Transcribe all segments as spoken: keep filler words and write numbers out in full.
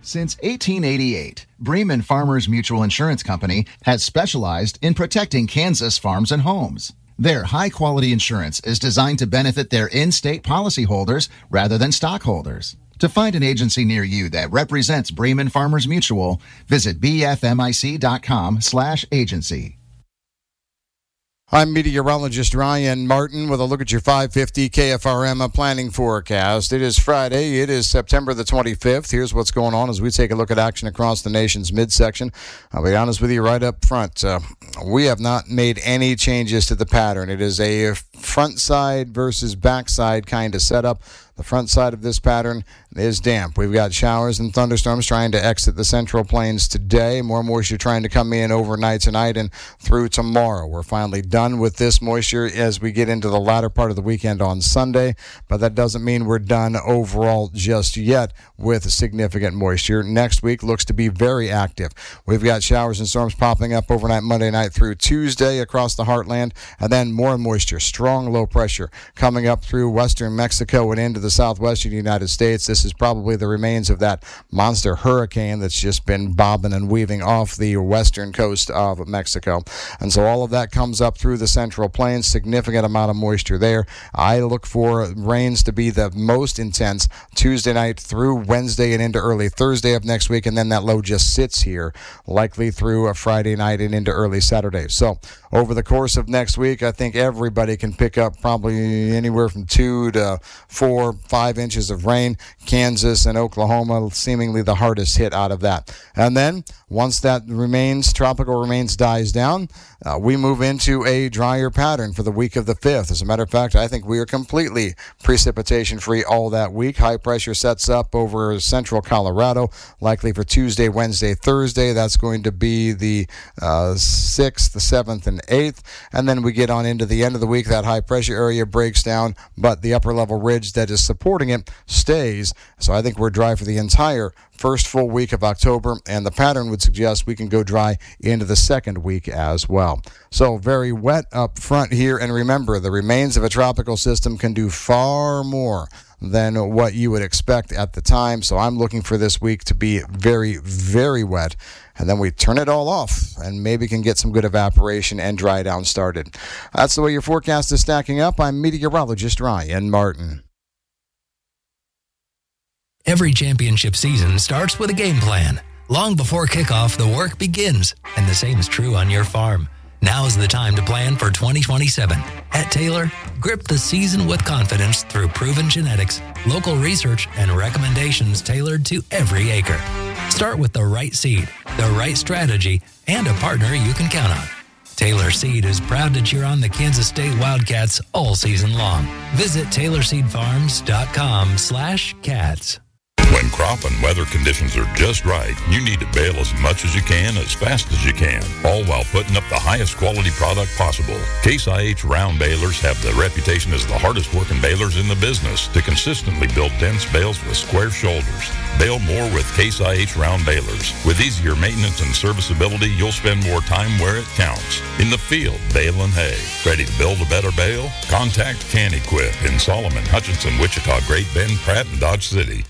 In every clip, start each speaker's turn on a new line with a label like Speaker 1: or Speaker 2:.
Speaker 1: Since eighteen eighty-eight, Bremen Farmers Mutual Insurance Company has specialized in protecting Kansas farms and homes. Their high-quality insurance is designed to benefit their in-state policyholders rather than stockholders. To find an agency near you that represents Bremen Farmers Mutual, visit bfmic.com slash agency.
Speaker 2: I'm meteorologist Ryan Martin with a look at your five fifty K F R M planning forecast. It is Friday. It is September the twenty-fifth. Here's what's going on as we take a look at action across the nation's midsection. I'll be honest with you right up front. Uh, we have not made any changes to the pattern. It is a front side versus back side kind of setup. The front side of this pattern is damp. We've got showers and thunderstorms trying to exit the central plains today. More moisture trying to come in overnight tonight and through tomorrow. We're finally done with this moisture as we get into the latter part of the weekend on Sunday, but that doesn't mean we're done overall just yet with significant moisture. Next week looks to be very active. We've got showers and storms popping up overnight Monday night through Tuesday across the heartland, and then more moisture, strong low pressure coming up through western Mexico and into the southwestern United States. This is probably the remains of that monster hurricane that's just been bobbing and weaving off the western coast of Mexico. And so all of that comes up through the central plains, significant amount of moisture there. I look for rains to be the most intense Tuesday night through Wednesday and into early Thursday of next week, and then that low just sits here, likely through a Friday night and into early Saturday. So over the course of next week, I think everybody can pick up probably anywhere from two to four, five inches of rain. Kansas and Oklahoma seemingly the hardest hit out of that. And then once that remains, tropical remains dies down, uh, we move into a drier pattern for the week of the fifth. As a matter of fact, I think we are completely precipitation free all that week. High pressure sets up over central Colorado, likely for Tuesday, Wednesday, Thursday. That's going to be the uh, sixth, the seventh, and eighth. And then we get on into the end of the week. That high pressure area breaks down, but the upper level ridge that is supporting it stays. So I think we're dry for the entire first full week of October, and the pattern would suggest we can go dry into the second week as well. So very wet up front here, and remember, the remains of a tropical system can do far more than what you would expect at the time. So I'm looking for this week to be very, very wet, and then we turn it all off and maybe can get some good evaporation and dry down started. That's the way your forecast is stacking up. I'm meteorologist Ryan Martin.
Speaker 3: Every championship season starts with a game plan. Long before kickoff, the work begins, and the same is true on your farm. Now's the time to plan for twenty twenty-seven. At Taylor, grip the season with confidence through proven genetics, local research, and recommendations tailored to every acre. Start with the right seed, the right strategy, and a partner you can count on. Taylor Seed is proud to cheer on the Kansas State Wildcats all season long. Visit taylor seed farms dot com slash cats.
Speaker 4: When crop and weather conditions are just right, you need to bale as much as you can, as fast as you can, all while putting up the highest quality product possible. Case I H round balers have the reputation as the hardest working balers in the business to consistently build dense bales with square shoulders. Bale more with Case I H round balers. With easier maintenance and serviceability, you'll spend more time where it counts. In the field, baling hay. Ready to build a better bale? Contact Can Equip in Solomon, Hutchinson, Wichita, Great Bend, Pratt, and Dodge City.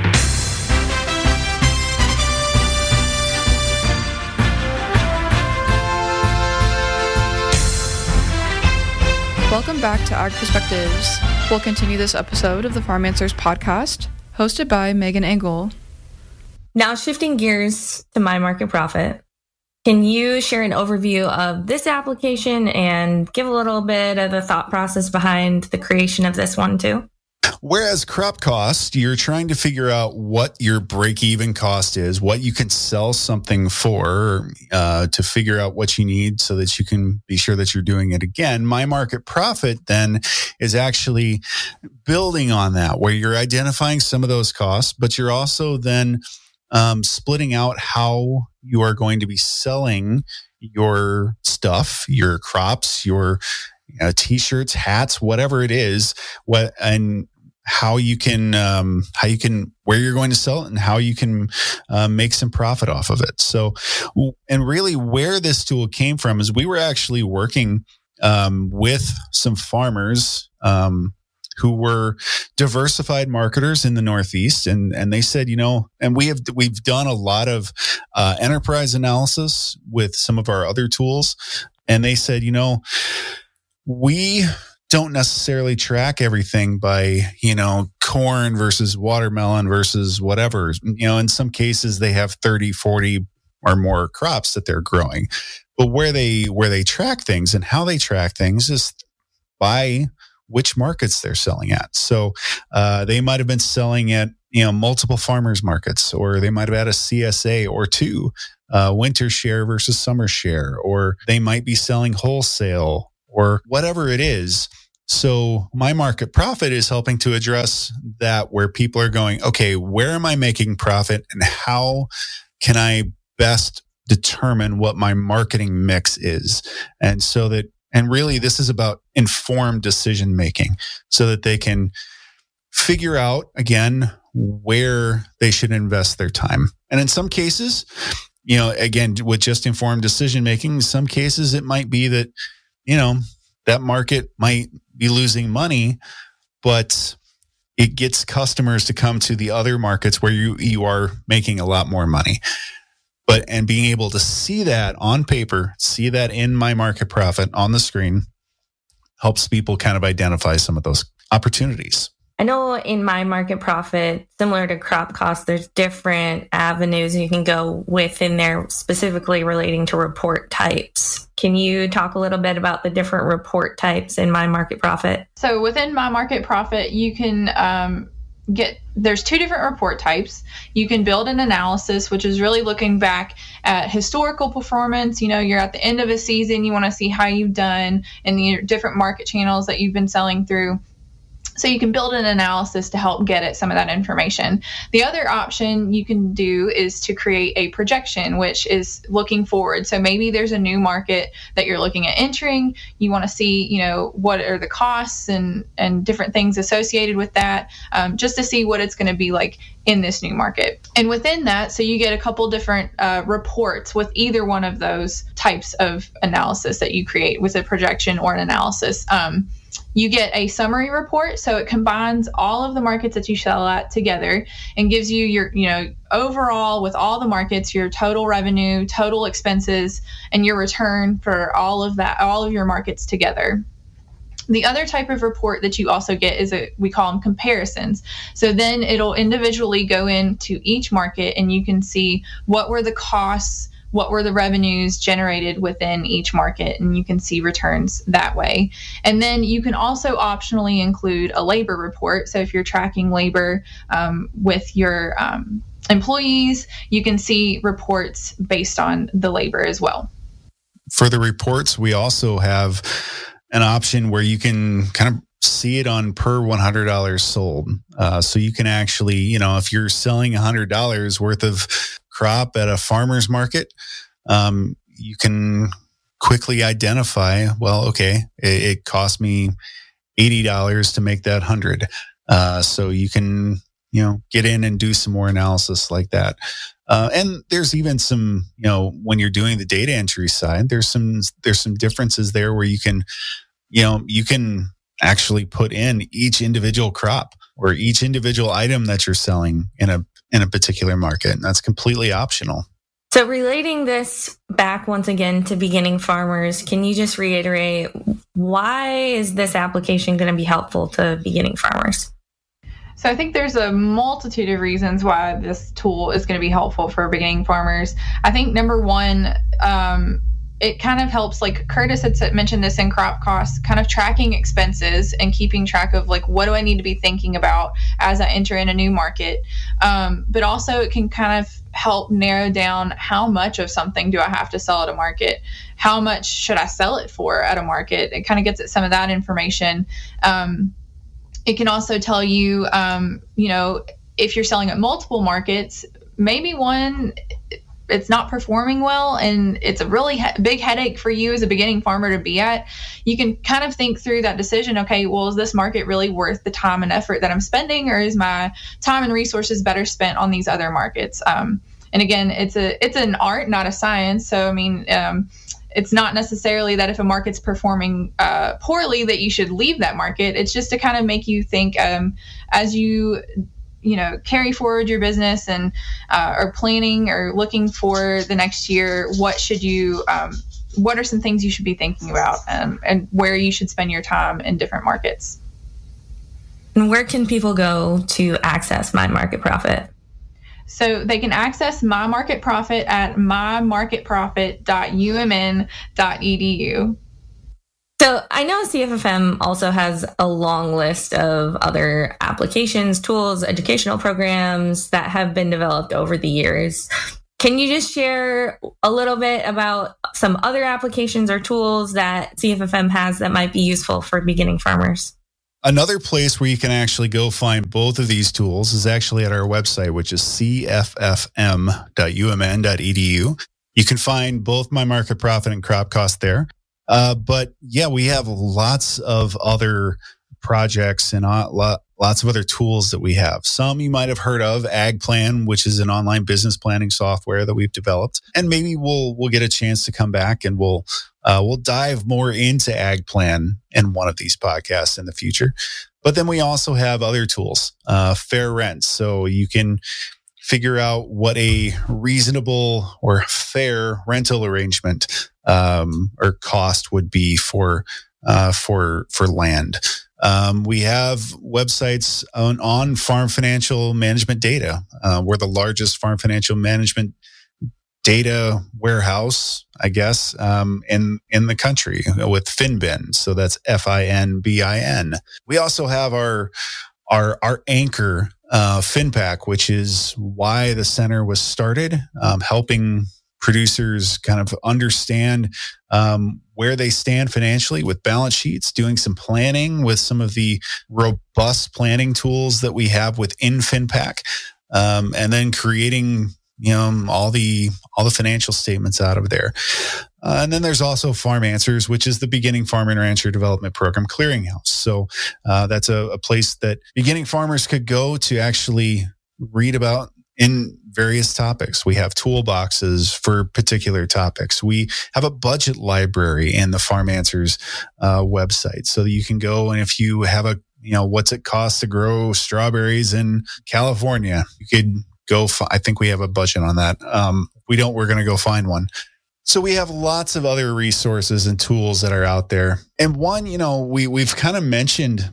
Speaker 5: Welcome back to Ag Perspectives. We'll continue this episode of the Farm Answers podcast, hosted by Megan Engel.
Speaker 6: Now shifting gears to My Market Profit. Can you share an overview of this application and give a little bit of the thought process behind the creation of this one too?
Speaker 7: Whereas crop cost, you're trying to figure out what your break-even cost is, what you can sell something for, uh, to figure out what you need so that you can be sure that you're doing it again. My Market Profit then is actually building on that, where you're identifying some of those costs, but you're also then um, splitting out how you are going to be selling your stuff, your crops, your uh, t-shirts, hats, whatever it is, what and how you can, um, how you can, where you're going to sell it and how you can uh, make some profit off of it. So, and really where this tool came from is we were actually working um, with some farmers um, who were diversified marketers in the Northeast, and and they said, you know, and we have we've done a lot of uh, enterprise analysis with some of our other tools, and they said, you know, we don't necessarily track everything by, you know, corn versus watermelon versus whatever. You know, in some cases they have thirty, forty or more crops that they're growing. But where they where they track things and how they track things is by which markets they're selling at. So uh, they might have been selling at, you know, multiple farmers markets, or they might have had a C S A or two, uh, winter share versus summer share, or they might be selling wholesale or whatever it is. So my market profit is helping to address that, where people are going, okay, where am I making profit and how can I best determine what my marketing mix is? And so that, and really this is about informed decision making, so that they can figure out, again, where they should invest their time. And in some cases, you know, again, with just informed decision making, in some cases it might be that, you know, that market might be losing money, but it gets customers to come to the other markets where you, you are making a lot more money. But, and being able to see that on paper, see that in my market profit on the screen, helps people kind of identify some of those opportunities.
Speaker 6: I know in my market profit, similar to crop costs, there's different avenues you can go within there, specifically relating to report types. Can you talk a little bit about the different report types in my market profit?
Speaker 5: So within my market profit, you can um, get, there's two different report types. You can build an analysis, which is really looking back at historical performance. You know, you're at the end of a season, you want to see how you've done in the different market channels that you've been selling through. So you can build an analysis to help get at some of that information. The other option you can do is to create a projection, which is looking forward. So maybe there's a new market that you're looking at entering. You want to see, you know, what are the costs and, and different things associated with that, um, just to see what it's going to be like in this new market. And within that, so you get a couple different uh, reports with either one of those types of analysis that you create with a projection or an analysis. Um, You get a summary report, so it combines all of the markets that you sell at together and gives you your, you know, overall with all the markets, your total revenue, total expenses, and your return for all of that, all of your markets together. The other type of report that you also get is a, we call them comparisons. So then it'll individually go into each market and you can see what were the costs, what were the revenues generated within each market, and you can see returns that way. And then you can also optionally include a labor report. So if you're tracking labor um, with your um, employees, you can see reports based on the labor as well.
Speaker 7: For the reports, we also have an option where you can kind of see it on per one hundred dollars sold. Uh, so you can actually, you know, if you're selling one hundred dollars worth of crop at a farmer's market, um, you can quickly identify, well, okay, it, it cost me eighty dollars to make that one hundred. Uh, so you can, you know, get in and do some more analysis like that. Uh, and there's even some, you know, when you're doing the data entry side, there's some, there's some differences there where you can, you know, you can actually put in each individual crop or each individual item that you're selling in a in a particular market. And that's completely optional.
Speaker 6: So relating this back once again to beginning farmers, can you just reiterate, why is this application going to be helpful to beginning farmers?
Speaker 5: So I think there's a multitude of reasons why this tool is going to be helpful for beginning farmers. I think number one, um, it kind of helps, like Curtis had mentioned this in crop costs, kind of tracking expenses and keeping track of like, what do I need to be thinking about as I enter in a new market? Um, but also it can kind of help narrow down how much of something do I have to sell at a market? How much should I sell it for at a market? It kind of gets at some of that information. Um, it can also tell you, um, you know, if you're selling at multiple markets, maybe one, it's not performing well and it's a really he- big headache for you as a beginning farmer to be at, you can kind of think through that decision. Okay, well, is this market really worth the time and effort that I'm spending, or is my time and resources better spent on these other markets? Um, and again, it's a it's an art, not a science. So, I mean, um, it's not necessarily that if a market's performing uh, poorly that you should leave that market. It's just to kind of make you think um, as you you know, carry forward your business and uh, are planning or looking for the next year, what should you, um, what are some things you should be thinking about um, and where you should spend your time in different markets?
Speaker 6: And where can people go to access My Market Profit?
Speaker 5: So they can access My Market Profit at my market profit dot u m n dot e d u.
Speaker 6: So I know C F F M also has a long list of other applications, tools, educational programs that have been developed over the years. Can you just share a little bit about some other applications or tools that C F F M has that might be useful for beginning farmers?
Speaker 7: Another place where you can actually go find both of these tools is actually at our website, which is c f f m dot u m n dot e d u. You can find both My Market Profit and Crop Cost there. Uh, but yeah, we have lots of other projects and uh, lot, lots of other tools that we have. Some you might have heard of, AgPlan, which is an online business planning software that we've developed. And maybe we'll we'll get a chance to come back and we'll uh, we'll dive more into AgPlan in one of these podcasts in the future. But then we also have other tools, uh, Fair Rent. So you can figure out what a reasonable or fair rental arrangement um, or cost would be for uh, for for land. Um, we have websites on, on farm financial management data. Uh, we're the largest farm financial management data warehouse, I guess, um, in in the country with Finbin. So that's F I N B I N. We also have our our our anchor uh, FinPack, which is why the center was started, um, helping producers kind of understand um, where they stand financially with balance sheets, doing some planning with some of the robust planning tools that we have within FinPack, um, and then creating you know all the all the financial statements out of there. Uh, and then there's also Farm Answers, which is the Beginning Farmer and Rancher Development Program Clearinghouse. So uh, that's a, a place that beginning farmers could go to actually read about in various topics. We have toolboxes for particular topics. We have a budget library in the Farm Answers uh, website, so that you can go, and if you have a, you know, what's it cost to grow strawberries in California, you could go. F- I think we have a budget on that. Um, if we don't, we're going to go find one. So we have lots of other resources and tools that are out there. And one, you know, we we've kind of mentioned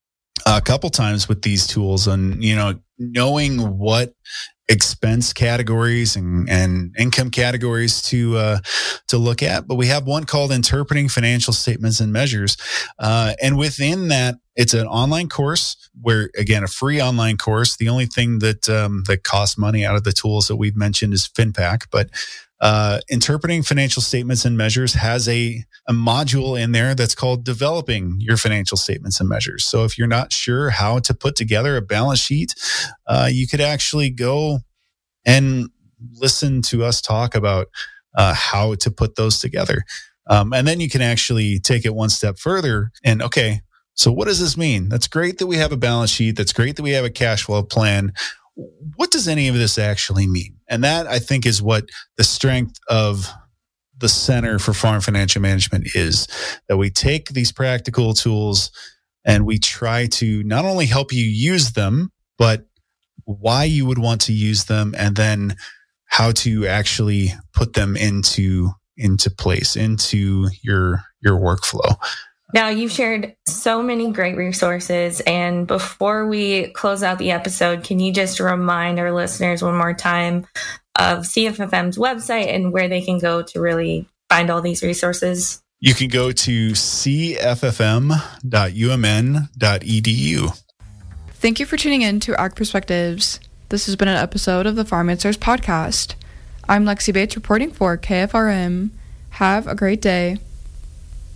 Speaker 7: a couple times with these tools, and you know, knowing what expense categories and, and income categories to uh, to look at. But we have one called Interpreting Financial Statements and Measures. Uh, and within that, it's an online course where, again, a free online course. The only thing that um, that costs money out of the tools that we've mentioned is FinPack. But uh, Interpreting Financial Statements and Measures has a, a module in there that's called Developing Your Financial Statements and Measures. So if you're not sure how to put together a balance sheet, uh, you could actually go and listen to us talk about uh, how to put those together. Um, and then you can actually take it one step further and, okay, so what does this mean? That's great that we have a balance sheet. That's great that we have a cash flow plan. What does any of this actually mean? And that, I think, is what the strength of the Center for Farm Financial Management is, that we take these practical tools and we try to not only help you use them, but why you would want to use them, and then how to actually put them into into place, into your your workflow.
Speaker 6: Now, you've shared so many great resources. And before we close out the episode, can you just remind our listeners one more time of C F F M's website and where they can go to really find all these resources?
Speaker 7: You can go to c f f m dot u m n dot e d u.
Speaker 8: Thank you for tuning in to Ag Perspectives. This has been an episode of the Farm Answers podcast. I'm Lexi Bates reporting for K F R M. Have a great day.